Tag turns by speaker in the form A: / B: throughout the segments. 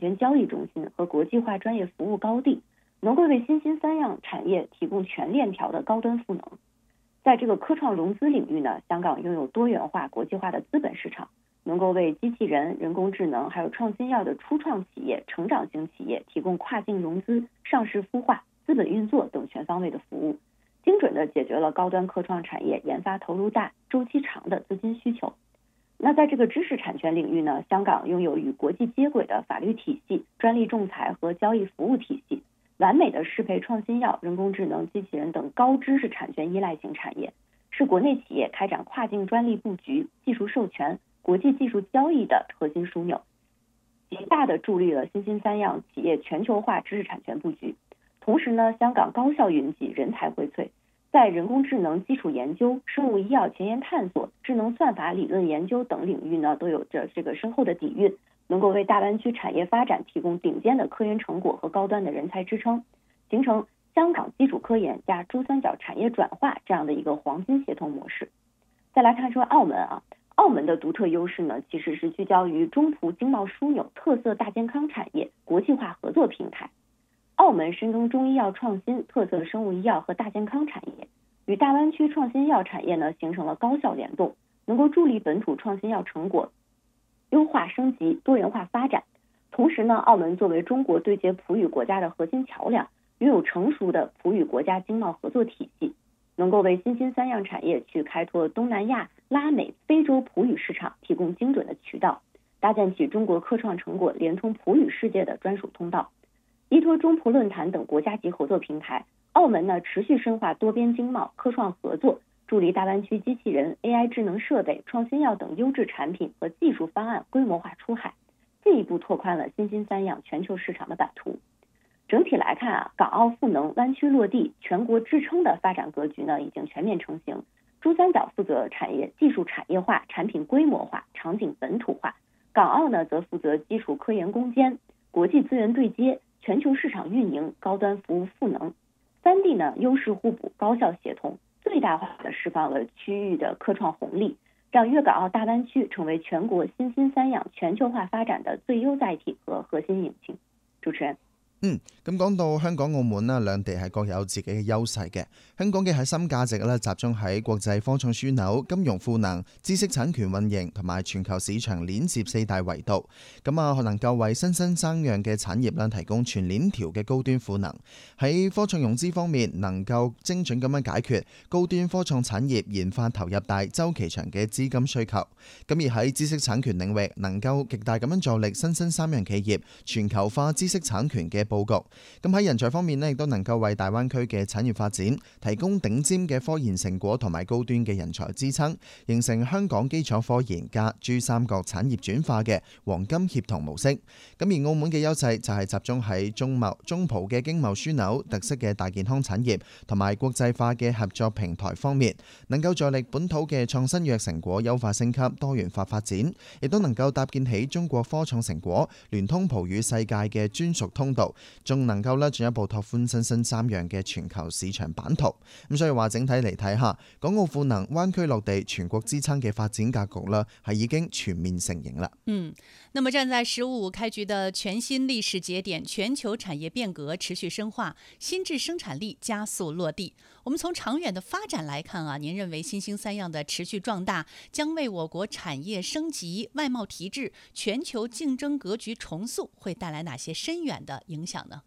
A: 权交易中心和国际化专业服务高地，能够为新兴三样产业提供全链条的高端赋能。在这个科创融资领域呢，香港拥有多元化、国际化的资本市场，能够为机器人、人工智能还有创新药的初创企业、成长型企业提供跨境融资、上市孵化、资本运作等全方位的服务，精准地解决了高端科创产业研发投入大、周期长的资金需求。那在这个知识产权领域呢，香港拥有与国际接轨的法律体系、专利仲裁和交易服务体系，完美的适配创新药、人工智能、机器人等高知识产权依赖型产业，是国内企业开展跨境专利布局、技术授权、国际技术交易的核心枢纽，极大地助力了新兴三样企业全球化知识产权布局。同时呢，香港高校云集，人才荟萃，在人工智能基础研究、生物医药前沿探索、智能算法理论研究等领域呢，都有着这个深厚的底蕴，能够为大湾区产业发展提供顶尖的科研成果和高端的人才支撑，形成香港基础科研加珠三角产业转化这样的一个黄金协同模式。再来看说澳门澳门的独特优势呢，其实是聚焦于中葡经贸枢纽、特色大健康产业、国际化合作平台。澳门深耕中医药创新、特色生物医药和大健康产业，与大湾区创新药产业呢形成了高效联动，能够助力本土创新药成果优化升级、多元化发展。同时呢，澳门作为中国对接葡语国家的核心桥梁，拥有成熟的葡语国家经贸合作体系，能够为新兴三样产业去开拓东南亚、拉美、非洲葡语市场提供精准的渠道，搭建起中国科创成果连通葡语世界的专属通道。依托中葡论坛等国家级合作平台，澳门呢持续深化多边经贸、科创合作，助力大湾区机器人、AI 智能设备、创新药等优质产品和技术方案规模化出海，进一步拓宽了新兴三样全球市场的版图。整体来看港澳赋能、湾区落地、全国支撑的发展格局呢已经全面成型。珠三角负责产业技术产业化、产品规模化、场景本土化，港澳呢则负责基础科研攻坚、国际资源对接、全球市场运营、高端服务赋能。三地呢优势互补、高效协同，最大化的释放了区域的科创红利，让粤港澳大湾区成为全国新兴三样全球化發展的最優載體和核心引擎。主持人。
B: 咁講到香港、澳門啦，兩地係各有自己嘅優勢嘅。香港嘅核心價值咧，集中喺國際科創樞紐、金融賦能、知識產權運營同埋全球市場鏈接四大維度。能夠為新生樣嘅產業啦提供全鏈條嘅高端賦能。喺科創融資方面，能夠精準咁樣解決高端科創產業研發投入大、週期長嘅資金需求。而喺知識產權領域，能夠極大咁樣助力新生三樣企業全球化知識產權嘅佈局。喺人才方面呢，亦都能夠為大灣區嘅產業發展提供頂尖嘅科研成果同埋高端嘅人才支撐，形成香港基礎科研加珠三角產業轉化嘅黃金協同模式。而澳門嘅優勢就係集中喺中葡嘅經貿樞紐、特色嘅大健康產業同埋國際化嘅合作平台方面，能夠助力本土嘅創新藥成果優化升級、多元化發展，亦都能夠搭建起中國科創成果聯通葡語世界嘅專屬通道，仲能夠進一步拓寬新生三樣嘅全球市場版圖。所以話整體嚟睇下，港澳賦能、灣區落地、全國支撐嘅發展格局啦，係已經全面成型啦。
C: 那麼站在15開局的全新歷史節點，全球產業變革持續深化，新質生產力加速落地。我們從長遠的發展來看您認為新興三樣的持續壯大將為我國產業升級、外貿提質、全球競爭格局重塑會帶來哪些深遠的影響呢？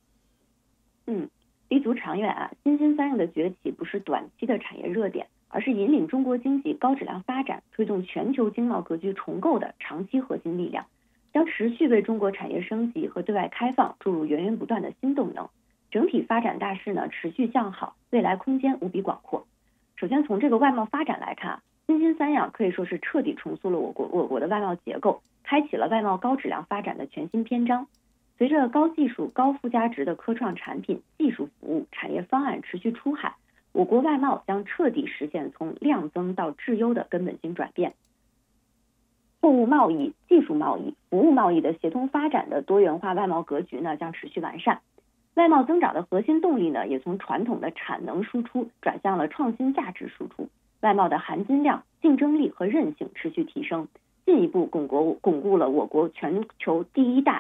A: 立足長遠新興三樣的崛起不是短期的產業熱點，而是引領中國經濟高質量發展、推動全球經貿格局重構的長期核心力量，將持續為中國產業升級和對外開放注入源源不斷的新動能。整體發展大勢呢持續向好，未來空間無比廣闊。首先從這個外貿發展來看新興三樣可以說是徹底重塑了我國的外貿結構，開啟了外貿高質量發展的全新篇章。隨着高技術、高附加值的科創產品、技術服務、產業方案持續出海，我國外貿將徹底實現從量增到質優的根本性轉變。貨物貿易、技術貿易、服務貿易的協同發展的多元化外貿格局呢將持續完善。外貿增長的核心動力呢也從傳統的產能輸出轉向了創新價值輸出。外貿的含金量、競爭力和韌性持續提升，進一步鞏固了我國全球第一大